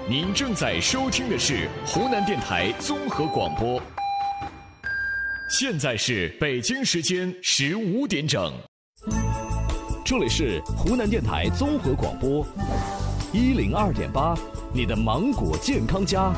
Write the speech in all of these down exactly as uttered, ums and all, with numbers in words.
您正在收听的是湖南电台综合广播。现在是北京时间十五点整， 这里是湖南电台综合广播一零二点八，你的芒果健康家。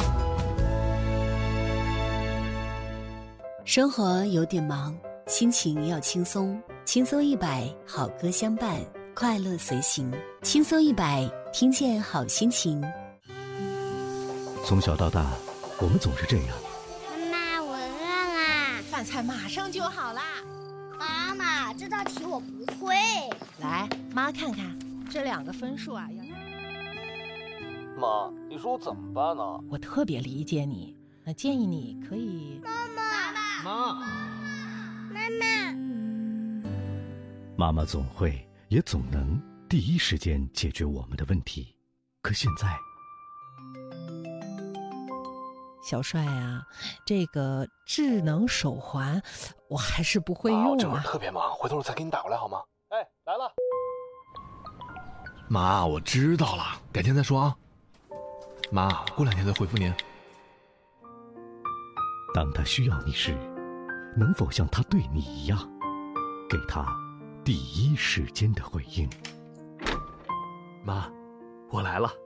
生活有点忙，心情要轻松，轻松一百，好歌相伴，快乐随行。轻松一百，听见好心情。 从小到大，我们总是这样。 妈妈，我饿啦， 饭菜马上就好啦。 妈妈，这道题我不会。 来，妈看看这两个分数啊。 妈，你说我怎么办呢？ 我特别理解你，那建议你可以。 妈妈， 妈， 妈妈， 妈妈总会也总能第一时间解决我们的问题，可现在。 小帅啊，这个智能手环我还是不会用啊。 我这会儿特别忙，回头我再给你打过来好吗？哎，来了。 妈，我知道了，改天再说啊。妈，过两天再回复您。 当他需要你时，能否像他对你一样，给他第一时间的回应？ 妈，我来了。